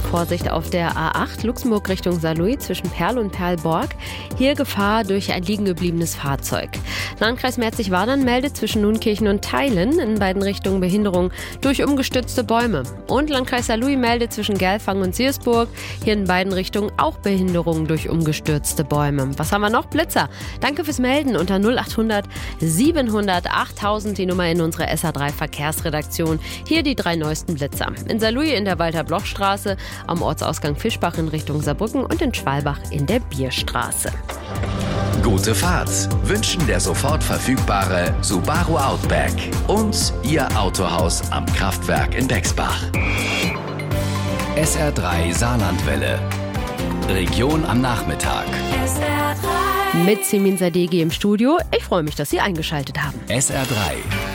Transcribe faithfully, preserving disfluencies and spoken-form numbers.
Vorsicht auf der A acht Luxemburg Richtung Saarlouis zwischen Perl und Perlborg. Hier Gefahr durch ein liegen gebliebenes Fahrzeug. Landkreis Merzig-Wadern meldet zwischen Nunkirchen und Theilen in beiden Richtungen Behinderung durch umgestürzte Bäume. Und Landkreis Saarlouis meldet zwischen Gerlfang und Siersburg hier in beiden Richtungen auch Behinderung durch umgestürzte Bäume. Was haben wir noch? Blitzer. Danke fürs Melden unter null achthundert siebenhundert achttausend, die Nummer in unserer S A drei Verkehrsredaktion. Hier die drei neuesten Blitzer. In Saarlouis in der Walter-Bloch-Straße, am Ortsausgang Fischbach in Richtung Saarbrücken und in Schwalbach in der Bierstraße. Gute Fahrt wünschen der sofort verfügbare Subaru Outback und Ihr Autohaus am Kraftwerk in Bexbach. S R drei Saarlandwelle. Region am Nachmittag. S R drei. Mit Semin Sadeghi im Studio. Ich freue mich, dass Sie eingeschaltet haben. S R drei.